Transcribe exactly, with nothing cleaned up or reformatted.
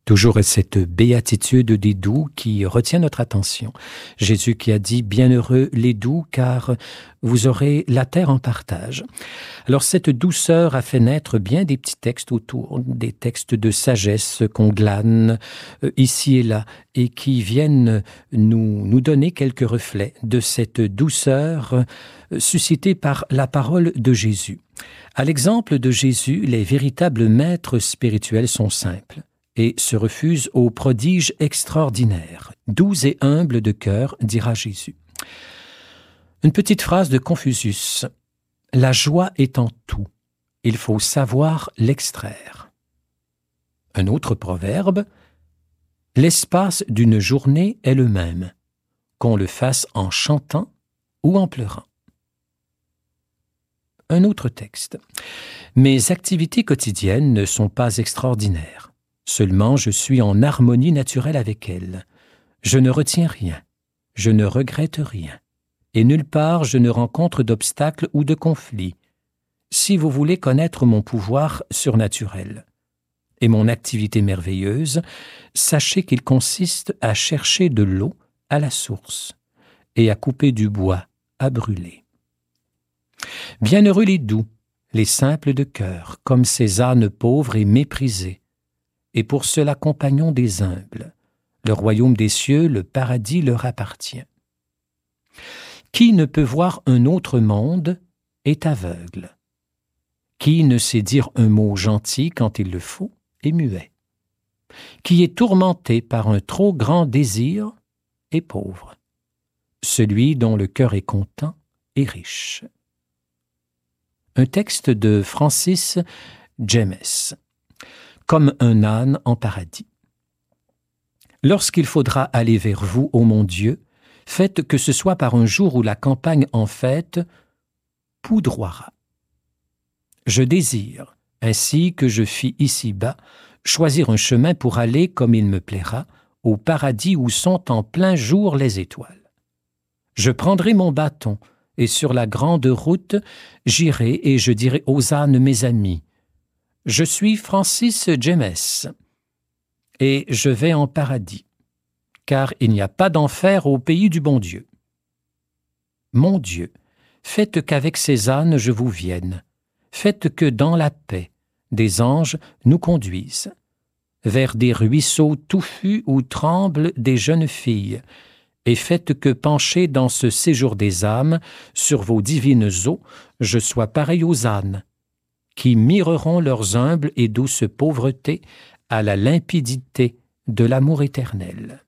Toujours cette béatitude des doux qui retient notre attention. Jésus qui a dit « Bienheureux les doux, car vous aurez la terre en partage ». Alors cette douceur a fait naître bien des petits textes autour, des textes de sagesse qu'on glane euh, ici et là, et qui viennent nous, nous donner quelques reflets de cette douceur euh, suscitée par la parole de Jésus. À l'exemple de Jésus, les véritables maîtres spirituels sont simples et se refuse aux prodiges extraordinaires. Doux et humble de cœur, dira Jésus. Une petite phrase de Confucius. La joie est en tout. Il faut savoir l'extraire. Un autre proverbe. L'espace d'une journée est le même, qu'on le fasse en chantant ou en pleurant. Un autre texte. Mes activités quotidiennes ne sont pas extraordinaires. Seulement, je suis en harmonie naturelle avec elles. Je ne retiens rien, je ne regrette rien, et nulle part je ne rencontre d'obstacles ou de conflits. Si vous voulez connaître mon pouvoir surnaturel et mon activité merveilleuse, sachez qu'il consiste à chercher de l'eau à la source et à couper du bois à brûler. Bienheureux les doux, les simples de cœur, comme ces ânes pauvres et méprisés, et pour cela compagnons des humbles. Le royaume des cieux, le paradis leur appartient. Qui ne peut voir un autre monde est aveugle. Qui ne sait dire un mot gentil quand il le faut est muet. Qui est tourmenté par un trop grand désir est pauvre. Celui dont le cœur est content est riche. Un texte de Francis James. Comme un âne en paradis. Lorsqu'il faudra aller vers vous, ô mon Dieu, faites que ce soit par un jour où la campagne en fête poudroiera. Je désire, ainsi que je fis ici-bas, choisir un chemin pour aller, comme il me plaira, au paradis où sont en plein jour les étoiles. Je prendrai mon bâton, et sur la grande route, j'irai et je dirai aux ânes mes amis, je suis Francis James, et je vais en paradis, car il n'y a pas d'enfer au pays du bon Dieu. Mon Dieu, faites qu'avec ces ânes je vous vienne, faites que dans la paix des anges nous conduisent, vers des ruisseaux touffus où tremblent des jeunes filles, et faites que penché dans ce séjour des âmes, sur vos divines eaux, je sois pareil aux ânes, qui mireront leurs humbles et douces pauvretés à la limpidité de l'amour éternel.